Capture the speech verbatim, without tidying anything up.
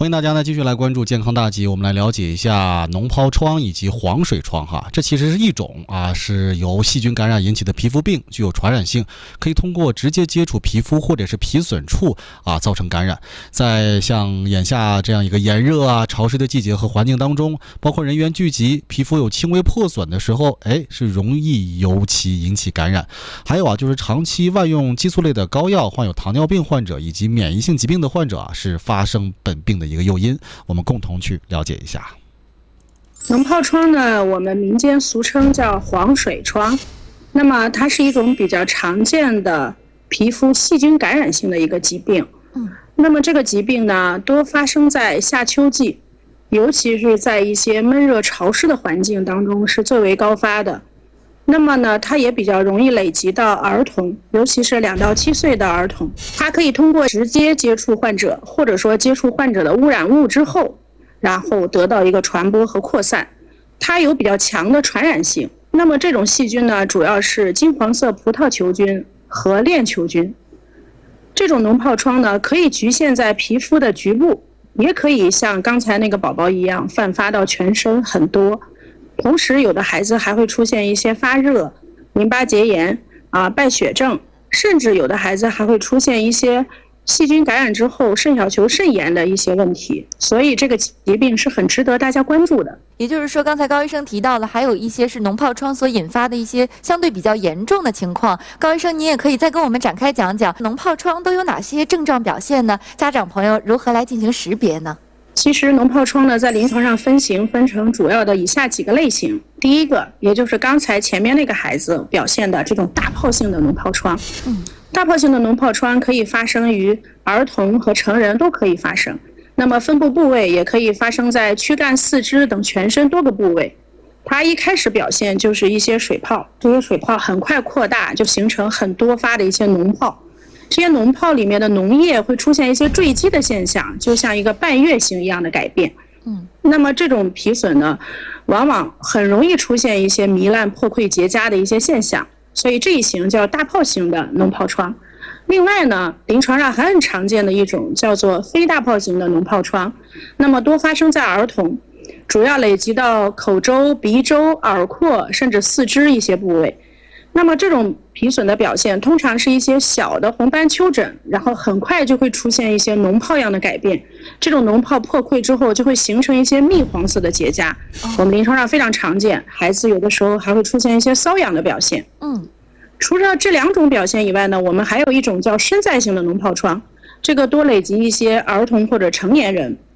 欢迎大家呢继续来关注健康大集，我们来了解一下脓疱疮以及黄水疮哈。这其实是一种啊是由细菌感染引起的皮肤病，具有传染性，可以通过直接接触皮肤或者是皮损处啊造成感染。在像眼下这样一个炎热啊潮湿的季节和环境当中，包括人员聚集，皮肤有轻微破损的时候，哎是容易由其引起感染。还有啊就是长期外用激素类的膏药，患有糖尿病患者以及免疫性疾病的患者啊是发生本病的一个诱因，我们共同去了解一下。 脓疱疮呢，我们民间俗称叫黄水疮，那么它是一种比较常见的皮肤细菌感染性的一个疾病。嗯，那么这个疾病呢，多发生在夏秋季，尤其是在一些闷热潮湿的环境当中是最为高发的。那么呢，它也比较容易累及到儿童，尤其是两到七岁的儿童。它可以通过直接接触患者，或者说接触患者的污染物之后，然后得到一个传播和扩散。它有比较强的传染性。那么这种细菌呢，主要是金黄色葡萄球菌和链球菌。这种脓疱疮呢，可以局限在皮肤的局部，也可以像刚才那个宝宝一样泛发到全身很多。同时有的孩子还会出现一些发热、淋巴结炎啊、败血症，甚至有的孩子还会出现一些细菌感染之后肾小球肾炎的一些问题，所以这个疾病是很值得大家关注的。 也就是说，刚才高医生提到了，还有一些是脓疱疮所引发的一些相对比较严重的情况。高医生，您也可以再跟我们展开讲讲，脓疱疮都有哪些症状表现呢？家长朋友如何来进行识别呢？ 其实脓疱疮呢，在临床上分型分成主要的以下几个类型。第一个，也就是刚才前面那个孩子表现的这种大泡性的脓疱疮。嗯，大泡性的脓疱疮可以发生于儿童和成人都可以发生，那么分布部位也可以发生在躯干、四肢等全身多个部位。它一开始表现就是一些水泡，这些水泡很快扩大，就形成很多发的一些脓泡。这些脓泡里面的脓液会出现一些坠积的现象，就像一个半月形一样的改变。嗯，那么这种皮损呢，往往很容易出现一些糜烂、破溃、结痂的一些现象，所以这一型叫大泡型的脓疱疮。另外呢，临床上还很常见的一种叫做非大泡型的脓疱疮，那么多发生在儿童，主要累积到口周、鼻周、耳廓甚至四肢一些部位。那么这种皮损的表现通常是一些小的红斑丘疹，然后很快就会出现一些脓泡样的改变，这种脓泡破溃之后就会形成一些蜜黄色的结痂，我们临床上非常常见，孩子有的时候还会出现一些瘙痒的表现。嗯，除了这两种表现以外呢，我们还有一种叫身在性的脓疱疮，这个多累及一些儿童或者成年人。